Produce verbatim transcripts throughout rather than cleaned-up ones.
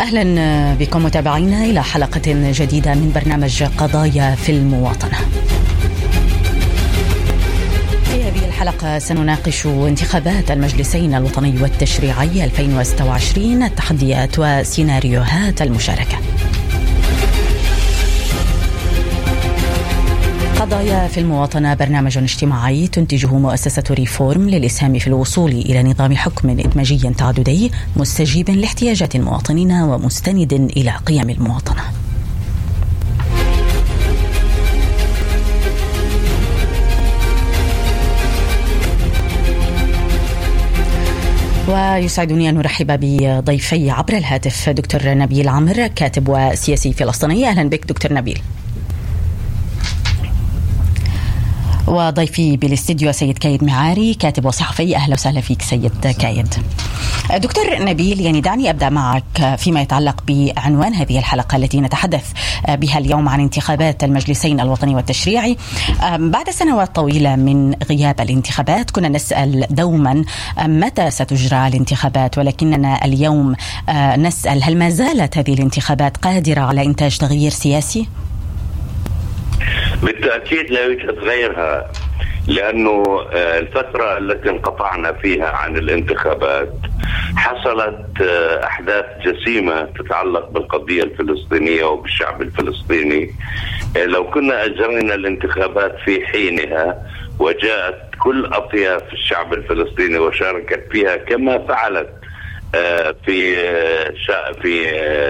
أهلا بكم متابعينا إلى حلقة جديدة من برنامج قضايا في المواطنة. في هذه الحلقة سنناقش انتخابات المجلسين الوطني والتشريعي ألفين وستة وعشرين، التحديات وسيناريوهات المشاركة. قضايا في المواطنة برنامج اجتماعي تنتجه مؤسسة ريفورم للإسهام في الوصول إلى نظام حكم إدماجي تعددي مستجيب لاحتياجات المواطنين ومستند إلى قيم المواطنة. ويسعدني أن نرحب بضيفي عبر الهاتف دكتور نبيل عمر، كاتب وسياسي فلسطيني. أهلا بك دكتور نبيل. وضيفي بالاستديو سيد كايد معاري، كاتب وصحفي. أهلا وسهلا فيك سيد كايد. دكتور نبيل، يعني دعني أبدأ معك فيما يتعلق بعنوان هذه الحلقة التي نتحدث بها اليوم عن انتخابات المجلسين الوطني والتشريعي. بعد سنوات طويلة من غياب الانتخابات كنا نسأل دوما متى ستجرى الانتخابات، ولكننا اليوم نسأل هل ما زالت هذه الانتخابات قادرة على إنتاج تغيير سياسي؟ بالتأكيد لا يوجد غيرها، لأنه الفترة التي انقطعنا فيها عن الانتخابات حصلت أحداث جسيمة تتعلق بالقضية الفلسطينية وبالشعب الفلسطيني. لو كنا أجرينا الانتخابات في حينها وجاءت كل أطياف الشعب الفلسطيني وشاركت فيها كما فعلت في في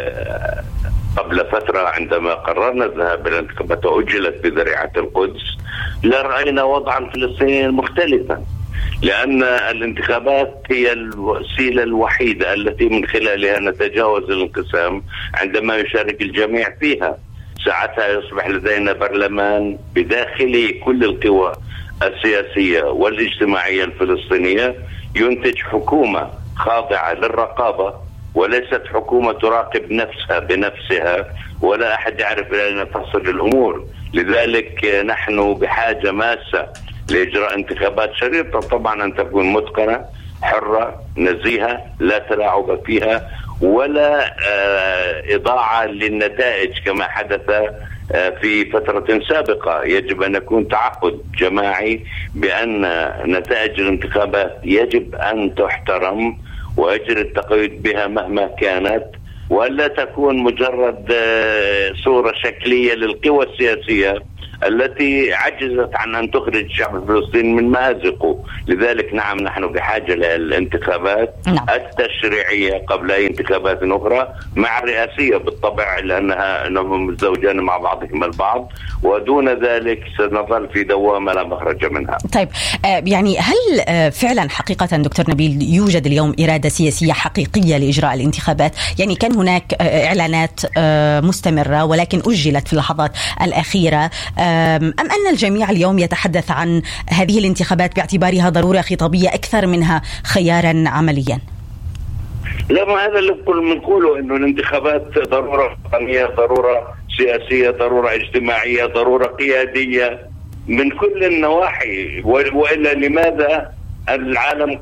قبل فترة عندما قررنا الذهاب إلى الانتخابات وأجلت بذريعة القدس، لرأينا وضعا فلسطينيا مختلفا، لأن الانتخابات هي الوسيلة الوحيدة التي من خلالها نتجاوز الانقسام عندما يشارك الجميع فيها. ساعتها يصبح لدينا برلمان بداخله كل القوى السياسية والاجتماعية الفلسطينية ينتج حكومة خاضعة للرقابة، وليست حكومة تراقب نفسها بنفسها ولا أحد يعرف أين تصل الأمور. لذلك نحن بحاجة ماسة لإجراء انتخابات شريطة، طبعا أن تكون متقنة حرة نزيهة لا تلاعب فيها ولا إضاعة للنتائج كما حدث في فترة سابقة. يجب أن يكون تعهد جماعي بأن نتائج الانتخابات يجب أن تحترم ويجري التقييد بها مهما كانت، ولا تكون مجرد صورة شكلية للقوى السياسية التي عجزت عن أن تخرج الشعب الفلسطيني من مأزقه. لذلك نعم نحن بحاجة للانتخابات نعم. التشريعية قبل أي انتخابات أخرى، مع الرئاسية بالطبع لأنها أنهم زوجان مع بعضهم البعض، ودون ذلك سنظل في دوامة لا مخرج منها. طيب يعني هل فعلا حقيقة دكتور نبيل يوجد اليوم إرادة سياسية حقيقية لإجراء الانتخابات؟ يعني كان هناك إعلانات مستمرة ولكن أجلت في اللحظات الأخيرة، أم أن الجميع اليوم يتحدث عن هذه الانتخابات باعتبارها ضرورة خطابية أكثر منها خيارا عمليا؟ لا، ما هذا اللي بنقوله، إنه الانتخابات ضرورة وطنية، ضرورة سياسية، ضرورة اجتماعية، ضرورة قيادية من كل النواحي. وإلا لماذا العالم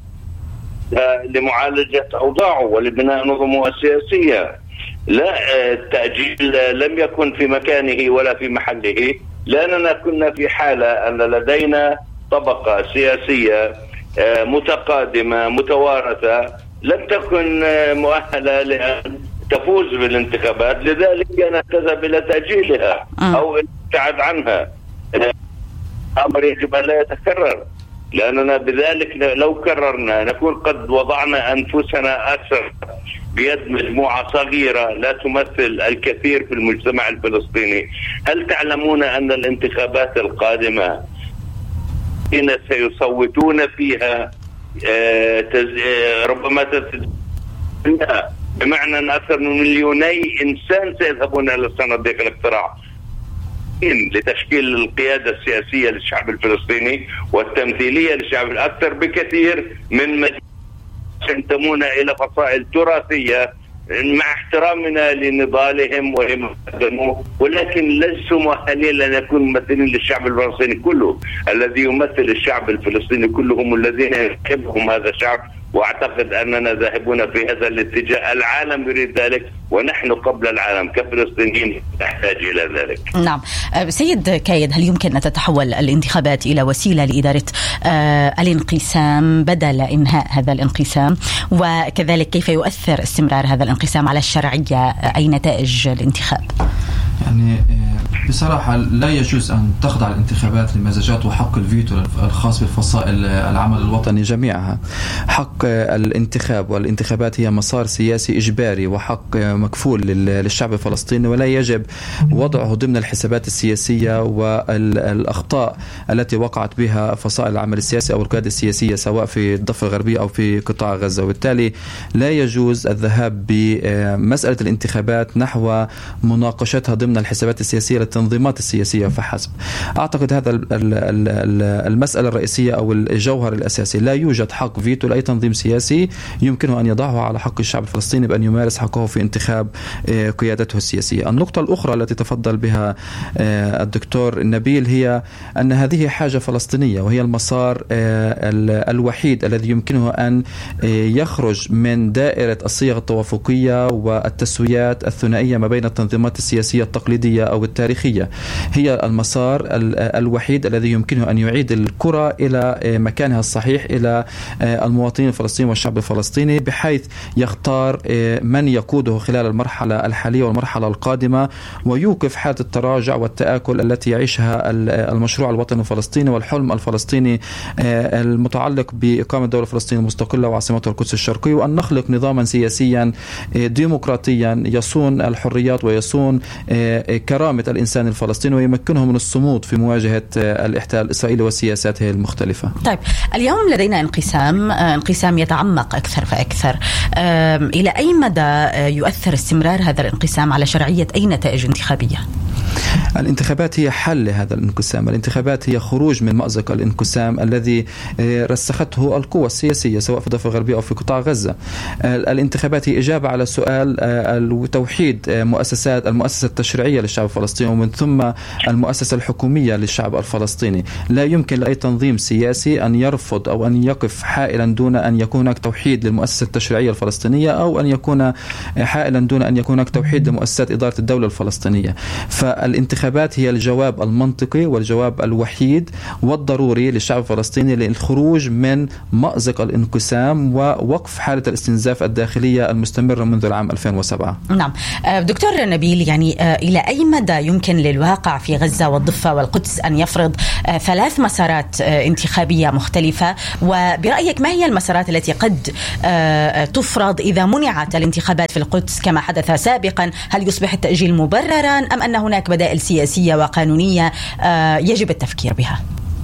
لمعالجة أوضاعه ولبناء نظمه السياسية؟ لا، التأجيل لم يكن في مكانه ولا في محله، لأننا كنا في حالة أن لدينا طبقة سياسية متقادمة متوارثة لم تكن مؤهلة لأن تفوز بالانتخابات، لذلك كانت تذهب إلى تأجيلها أو الابتعاد عنها. أمر يجب أن لا يتكرر، لأننا بذلك لو كررنا نكون قد وضعنا أنفسنا أكثر بيد مجموعة صغيرة لا تمثل الكثير في المجتمع الفلسطيني. هل تعلمون أن الانتخابات القادمة إن سيصوتون فيها ربما تتنها، بمعنى أن أكثر من مليوني إنسان سيذهبون إلى صناديق الاقتراع لتشكيل القيادة السياسية للشعب الفلسطيني والتمثيلية للشعب الأكثر بكثير من ينتمون إلى فصائل تراثية مع احترامنا لنضالهم ولما قدموه، ولكن ليسوا مؤهلين لأن يكونوا ممثلين للشعب الفلسطيني كله. الذي يمثل الشعب الفلسطيني كله هم الذين يحبهم هذا الشعب وأعتقد أننا ذاهبون في هذا الاتجاه. العالم يريد ذلك ونحن قبل العالم كفلسطينيين نحتاج إلى ذلك. نعم سيد كايد، هل يمكن أن تتحول الانتخابات إلى وسيلة لإدارة آه الانقسام بدل إنهاء هذا الانقسام؟ وكذلك كيف يؤثر استمرار هذا الانقسام على الشرعية أي نتائج الانتخاب؟ يعني بصراحة لا يجوز أن تخضع الانتخابات لمزاجات وحق الفيتو الخاص بفصائل العمل الوطني جميعها. حق الانتخاب والانتخابات هي مسار سياسي إجباري وحق مكفول للشعب الفلسطيني، ولا يجب وضعه ضمن الحسابات السياسية والأخطاء التي وقعت بها فصائل العمل السياسي أو القيادة السياسية سواء في الضفة الغربية أو في قطاع غزة. وبالتالي لا يجوز الذهاب بمسألة الانتخابات نحو مناقشتها ضمن الحسابات السياسية للتنظيمات السياسية فحسب. أعتقد هذا المسألة الرئيسية أو الجوهر الأساسي. لا يوجد حق فيتو لأي تنظيم سياسي يمكنه أن يضعه على حق الشعب الفلسطيني بأن يمارس حقه في انتخاب قيادته السياسية. النقطة الأخرى التي تفضل بها الدكتور نبيل هي أن هذه حاجة فلسطينية، وهي المسار الوحيد الذي يمكنه أن يخرج من دائرة الصيغ التوافقية والتسويات الثنائية ما بين التنظيمات السياسية التقليدية أو التاريخية. هي المسار الوحيد الذي يمكنه أن يعيد الكرة إلى مكانها الصحيح، إلى المواطنين الفلسطينيين والشعب الفلسطيني، بحيث يختار من يقوده خلال المرحلة الحالية والمرحلة القادمة، ويوقف حالة التراجع والتآكل التي يعيشها المشروع الوطني الفلسطيني والحلم الفلسطيني المتعلق بإقامة دولة فلسطينية مستقلة وعاصمتها القدس الشرقي، وأن نخلق نظاما سياسيا ديمقراطيا يصون الحريات ويصون كرامة الإنسان الفلسطيني ويمكنه من الصمود في مواجهة الاحتلال الإسرائيلي وسياساته المختلفة. طيب اليوم لدينا انقسام انقسام يتعمق أكثر فأكثر. إلى أي مدى يؤثر استمرار هذا الانقسام على شرعية أي نتائج انتخابية؟ الانتخابات هي حل لهذا الانقسام. الانتخابات هي خروج من مأزق الانقسام الذي رسخته القوى السياسية سواء في الضفة الغربية أو في قطاع غزة. الانتخابات هي إجابة على سؤال توحيد مؤسسات المؤسسة التشريعية للشعب الفلسطيني ومن ثم المؤسسة الحكومية للشعب الفلسطيني. لا يمكن لأي تنظيم سياسي أن يرفض أو أن يقف حائلا دون أن يكون هناك توحيد للمؤسسة التشريعية الفلسطينية أو أن يكون حائلا دون أن يكون هناك توحيد لمؤسسات إدارة الدولة الفلسطينية. فالانتخابات هي الجواب المنطقي والجواب الوحيد والضروري للشعب الفلسطيني للخروج من مأزق الانقسام ووقف حالة الاستنزاف الداخلية المستمرة منذ العام ألفين وسبعة. نعم دكتور نبيل، يعني إلى أي مدى يمكن للواقع في غزة والضفة والقدس أن يفرض ثلاث مسارات انتخابية مختلفة؟ وبرأيك ما هي المسارات التي قد تفرض إذا منعت الانتخابات في القدس كما حدث سابقا؟ هل يصبح التأجيل مبررا أم أن هناك بدائل سياسية وقانونية يجب التفكير بها؟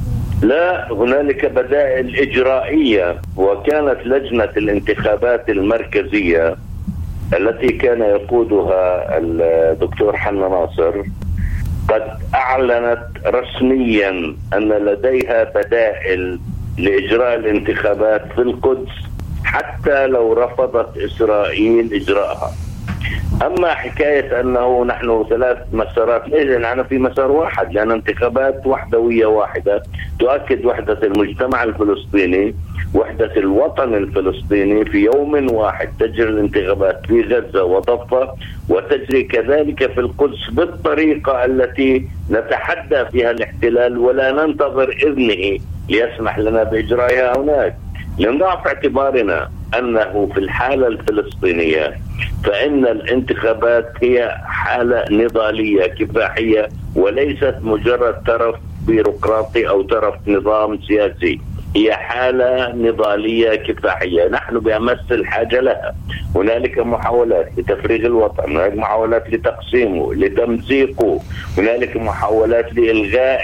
لا، هنالك بدائل إجرائية. وكانت لجنة الانتخابات المركزية التي كان يقودها الدكتور حنا ناصر قد أعلنت رسميا أن لديها بدائل لإجراء الانتخابات في القدس حتى لو رفضت إسرائيل إجراءها. أما حكاية أنه نحن ثلاث مسارات، إذن أنا في مسار واحد، لأن انتخابات وحدوية واحدة تؤكد وحدة المجتمع الفلسطيني، وحدة الوطن الفلسطيني. في يوم واحد تجري الانتخابات في غزة وضفة، وتجري كذلك في القدس بالطريقة التي نتحدى فيها الاحتلال ولا ننتظر إذنه ليسمح لنا بإجرائها هناك. لنضع في اعتبارنا أنه في الحالة الفلسطينية فإن الانتخابات هي حالة نضالية كفاحية وليست مجرد طرف بيروقراطي أو طرف نظام سياسي. هي حالة نضالية كفاحية نحن بأمس الحاجة لها. هنالك محاولات لتفريغ الوطن، هنالك محاولات لتقسيمه لتمزيقه، هنالك محاولات لإلغاء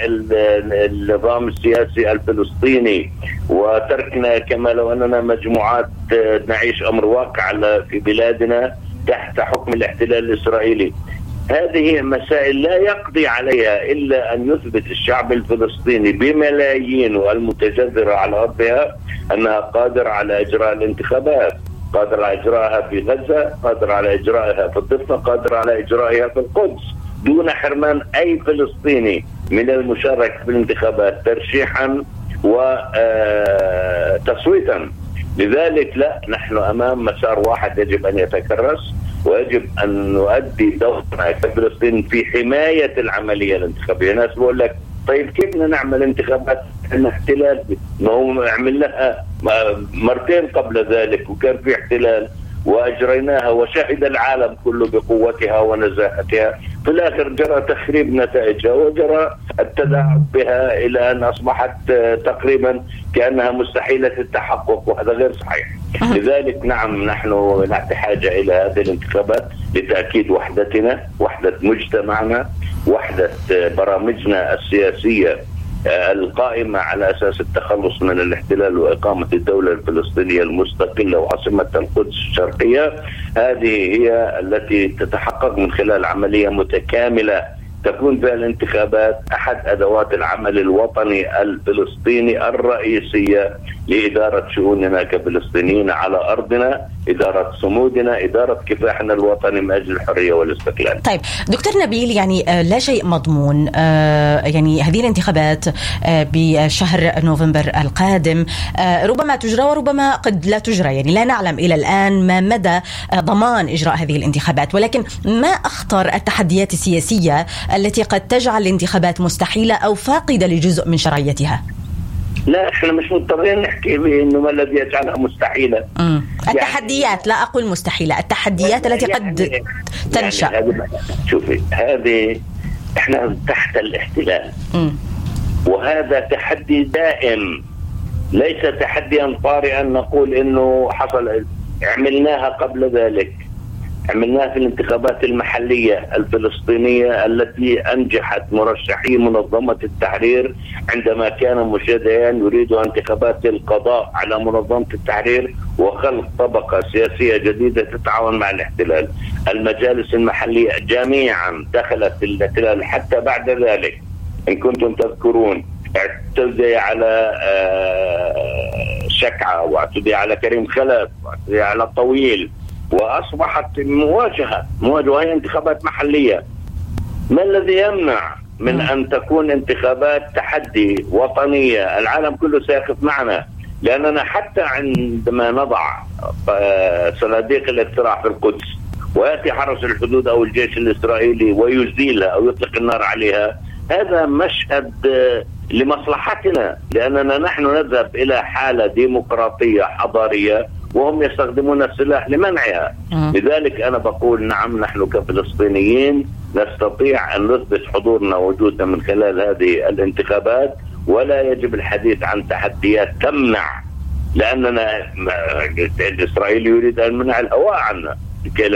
النظام السياسي الفلسطيني وتركنا كما لو أننا مجموعات نعيش أمر واقع في بلادنا تحت حكم الاحتلال الإسرائيلي. هذه مسائل لا يقضي عليها إلا أن يثبت الشعب الفلسطيني بملايين المتجذرة على أرضها أنها قادرة على إجراء الانتخابات، قادرة على إجراءها في غزة، قادرة على إجراءها في الضفة، قادرة على إجراءها في القدس دون حرمان أي فلسطيني من المشاركة في الانتخابات ترشيحا وتصويتا. لذلك لا، نحن أمام مسار واحد يجب أن يتكرس، ويجب أن نؤدي دورنا كفلسطين في حماية العملية الانتخابية. ناس بقول لك طيب كيف بدنا نعمل انتخابات احنا احتلال؟ ما هو عملناها مرتين قبل ذلك وكان في احتلال واجريناها وشهد العالم كله بقوتها ونزاهتها، في الاخر جرى تخريب نتائجها وجرى التلاعب بها الى ان اصبحت تقريبا كانها مستحيله التحقق، وهذا غير صحيح. لذلك نعم نحن نحتاج الى هذه الانتخابات لتاكيد وحدتنا، وحده مجتمعنا، وحده برامجنا السياسيه القائمة على أساس التخلص من الاحتلال وإقامة الدولة الفلسطينية المستقلة وعاصمة القدس الشرقية. هذه هي التي تتحقق من خلال عملية متكاملة تكون فيها الانتخابات أحد أدوات العمل الوطني الفلسطيني الرئيسية لإدارة شؤوننا كفلسطينيين على أرضنا، إدارة صمودنا، إدارة كفاحنا الوطني من أجل الحرية والاستقلال. طيب دكتور نبيل، يعني لا شيء مضمون، يعني هذه الانتخابات بشهر نوفمبر القادم ربما تجرى وربما قد لا تجرى، يعني لا نعلم إلى الآن ما مدى ضمان إجراء هذه الانتخابات، ولكن ما أخطر التحديات السياسية التي قد تجعل الانتخابات مستحيلة أو فاقدة لجزء من شرعيتها؟ لا احنا مش مضطرين نحكي انه ما الذي يجعلها مستحيلة. يعني التحديات، لا اقول مستحيلة، التحديات التي يعني قد يعني تنشأ. يعني شوفي هذه احنا تحت الاحتلال، مم. وهذا تحدي دائم، ليس تحديا طارئا نقول انه حصل. عملناها قبل ذلك، عملناها في الانتخابات المحلية الفلسطينية التي أنجحت مرشحي منظمة التحرير عندما كان مشاديان يريد انتخابات القضاء على منظمة التحرير وخلق طبقة سياسية جديدة تتعاون مع الاحتلال. المجالس المحلية جميعا دخلت في الاحتلال، حتى بعد ذلك إن كنتم تذكرون اعتدي على شكعة، واعتدي على كريم خلف، واعتدي على الطويل، وأصبحت مواجهة مواجهة هي انتخابات محلية. ما الذي يمنع من أن تكون انتخابات تحدي وطنية؟ العالم كله سيقف معنا، لأننا حتى عندما نضع صناديق الاقتراع في القدس ويأتي حرس الحدود أو الجيش الإسرائيلي ويزيلها أو يطلق النار عليها، هذا مشهد لمصلحتنا، لأننا نحن نذهب إلى حالة ديمقراطية حضارية وهم يستخدمون السلاح لمنعها. لذلك أنا بقول نعم نحن كفلسطينيين نستطيع أن نثبت حضورنا ووجودنا من خلال هذه الانتخابات، ولا يجب الحديث عن تحديات تمنع، لأننا الإسرائيلي يريد أن يمنع الهواء عنا.